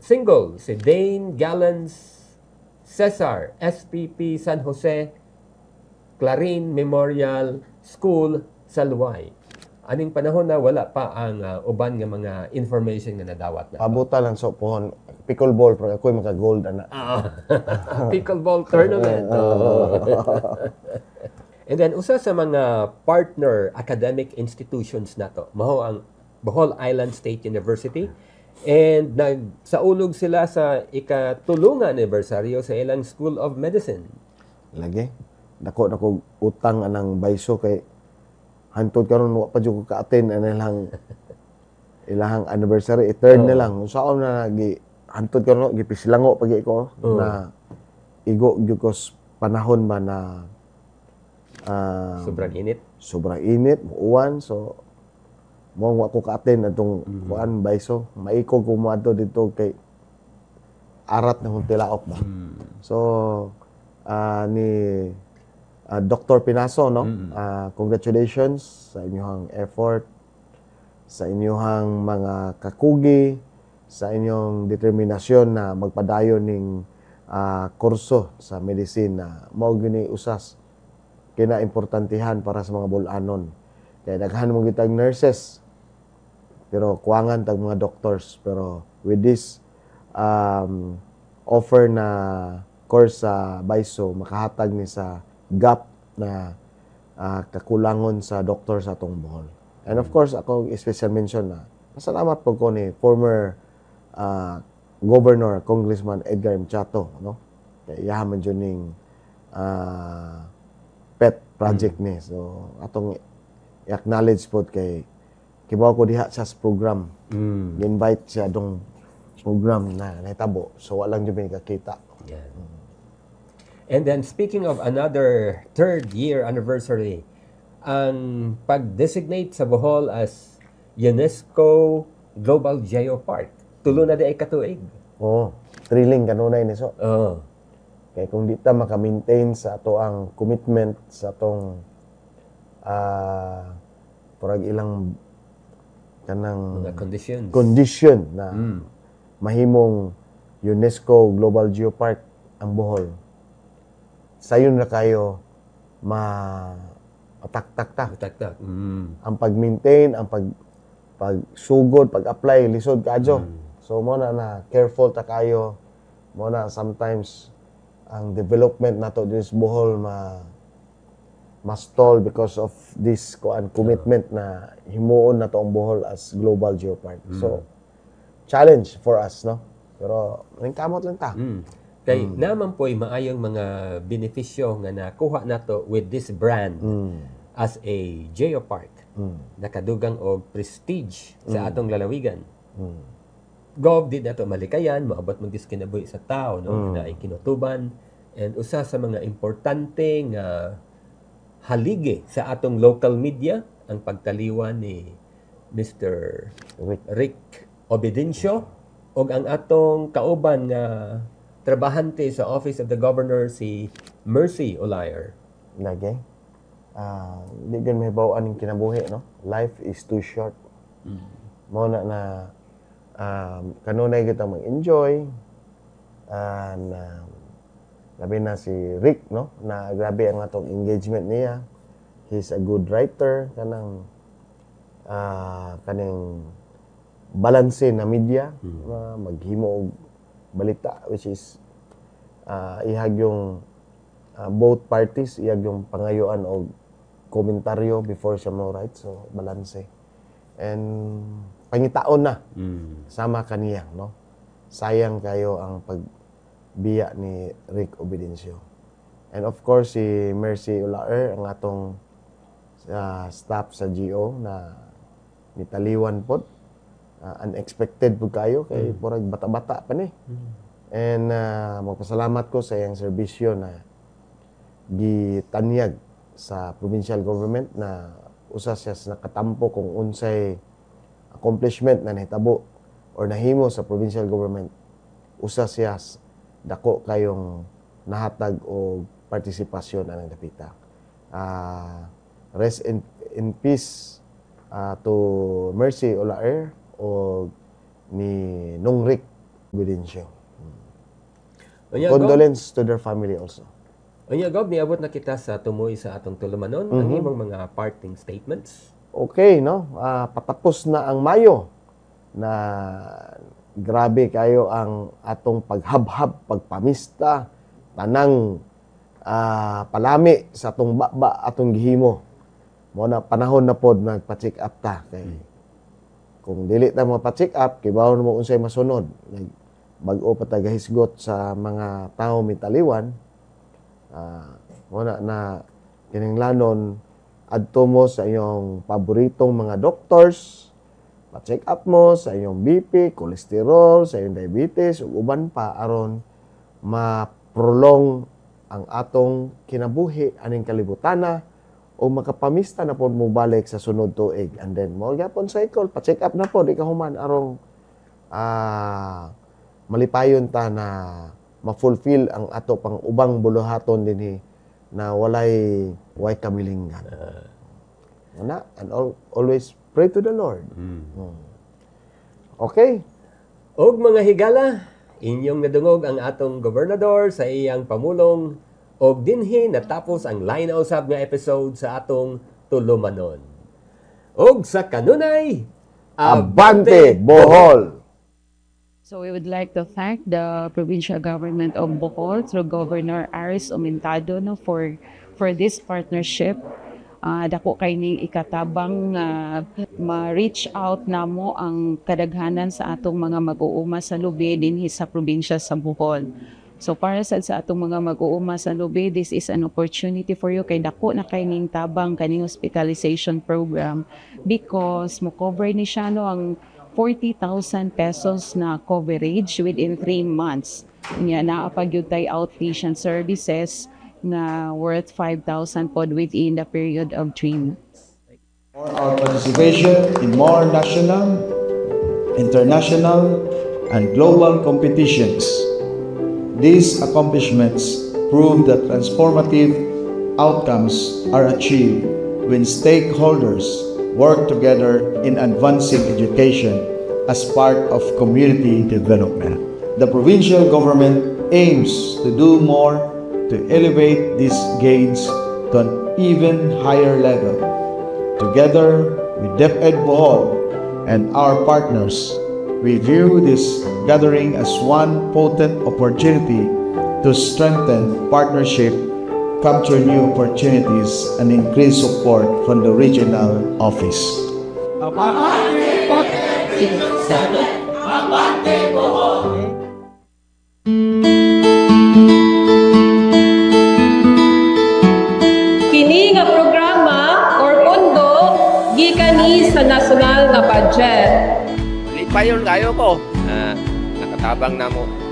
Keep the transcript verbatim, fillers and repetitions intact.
single, si Dane Gallons Cesar, S P P San Jose, Clarin Memorial School sa Luway. Aning panahon na wala pa ang uh, uban nga mga information nga nadawat na. Pabuta lang so pohon. Pickleball, pero ako'y maka-gold, ana. Pickleball tournament. Oh. And then, usa sa mga partner academic institutions na to, maho ang Bohol Island State University. And nag saulog sila sa ikatulunga anibersaryo sa ilang School of Medicine. Lagi. Dako na ko utang anang bayso kay hantod karon wa pa jud ko ka-attend ang ilang ilahang anniversary third Oo. na lang unsaon na gi hantod karon gipislango pagi ko Oo. na igo gyud ko s- panahon ba na ah, Sobrang init. sobrang init uwan so mo wa ko ka-attend atong kuan bayso maikog ko mo adto dito kay arat na hong tilaok ba so ah, ni ah, Doctor Pinaso no Ah, congratulations sa inyong effort sa inyong mga kakugi sa inyong determinasyon na magpadayon ning ah, kurso sa medicine na mao gini usas kinaimportantihan para sa mga bul-anon kay daghan mo gitag nurses pero kuwangan tag mga doctors pero with this um, offer na course sa Baiso makahatag ni sa gap na ah, kakulangon sa doktor sa atong Bohol. And of course ako special mention na pasalamat po ko ni former ah, Governor Congressman Edgar Mchato no kay iya man jud ning ah, pet project ni so atong i-acknowledge pod kay kibaw ko diha sa program Mm. invite siya dong program na nahitabo so walang jud may kakita. Yan. And then, speaking of another third year anniversary, ang pag-designate sa Bohol as UNESCO Global Geopark. Tulo na di ay katuig. Oh, thrilling kanunay ni so. Oh. Kay kung di ta maka-maintain sa ato ang commitment sa atong ah purag ilang kanang Mga conditions. condition na Mm. mahimong UNESCO Global Geopark ang Bohol. Sayon na kayo ma atak-tak-tak. Tak-tak. Mm. Ang pag-maintain, ang pag pagsugod, pag-apply lisod kadyo. So mo na na careful ta kayo. Mo na sometimes ang development nato din sa Bohol ma ma-stall because of this kuan commitment na himuon na to ang Bohol as global geopark. So challenge for us no. Pero kamot lang ta. Mm. Kay naman po'y maayong mga benepisyo nga nakuha nato with this brand as a geopark. Nakadugang og prestige sa atong lalawigan. Gov di nato malikayan, maabot mo gis kinabuhi sa tao no na ay kinutuban and usa sa mga importante nga haligi sa atong local media ang pagtaliwan ni Mister Rick. Rick Obidencio ug ang atong kauban nga trabahante sa Office of the Governor si Mercy Olayer. Lagi. Ah, di gan may bawaan yung kinabuhi no. Life is too short. Mo na na um, kanunay kita mag-enjoy and um, labi na si Rick no na grabe ang atong engagement niya. He's a good writer kanang ah kaning balanse na media na maghimo og balita which is ah, ihag yung ah, both parties ihag yung pangayoan og komentaryo before siya mo write so balanse and pangitaon na sama kaniya no sayang kayo ang pagbiya ni Rick Obidencio and of course si Mercy Ulaer ang atong ah, staff sa G O na nitaliwan pod Ah, unexpected po kayo kay purag bata-bata pa ni and ah, magpasalamat ko sa iyang serbisyo na gitanyag sa provincial government na usa siya sa nakatampo kung unsay accomplishment na nahitabo or nahimo sa provincial government usa siya s- dako kayong nahatag o partisipasyon anang dapita. Ah, rest in, in peace ah, to Mercy Olaer o ni Nung Rick Evidencio. Unya, Gob, Condolence to their family also. unya, Gob, niabot na kita sa tumoy sa atong tulumanon. Ang imong mga parting statements. Okay, no? Ah, patapos na ang Mayo na grabe kayo ang atong paghabhab, pagpamista, tanang ah, palami sa atong baba atong gihimo. Mo na panahon na pod nagpa-check up ta kay kung dili ta mapa-check up kay bawon mo unsay masunod. Like, bag-o pa tagahisgot sa mga tawo mitaliwan. Ah, mo na na kinahanglanon adto mo sa iyong paboritong mga doctors, pa-check up mo sa iyong B P, cholesterol, sa iyong diabetes, ug uban pa aron ma-prolong ang atong kinabuhi aning kalibutana o makapamista na pod mo balik sa sunod tuig. And then mo gyapon cycle, pa-check up na pod ikahuman arong ah malipayon ta na ma-fulfill ang ato pang ubang buluhaton dinhi na walay way kamilingan. Uh, na, and al- always pray to the Lord. Mm. Hmm. Okay? Og mga higala, inyong nadungog ang atong gobernador sa iyang pamulong og dinhi natapos ang Lain na Usab nga episode sa atong tulumanon. Og sa kanunay, Abante Bohol! So we would like to thank the provincial government of Bohol through Governor Aris Omentado no for for this partnership. Uh, dako kay ning ikatabang uh, ma-reach out namo ang kadaghanan sa atong mga mag-uuma sa lubi dinhi sa probinsya sa Bohol. So para sa, sa atong mga mag-uuma sa lubi, this is an opportunity for you kay dako na kay ning tabang kaning hospitalization program because mo cover ni siya no ang forty thousand pesos na coverage within three months. Nya naapag yun tay outpatient services na worth five thousand pod within the period of three months. For our participation in more national, international, and global competitions. These accomplishments prove that transformative outcomes are achieved when stakeholders work together in advancing education as part of community development. The provincial government aims to do more to elevate these gains to an even higher level. Together with DepEd Bohol and our partners, we view this gathering as one potent opportunity to strengthen partnership, capture new opportunities, and increase support from the regional office. Kini nga programa or pondo gikani sa nasyonal nga budget. Lipayon kayo ko. Uh, nakatabang na mo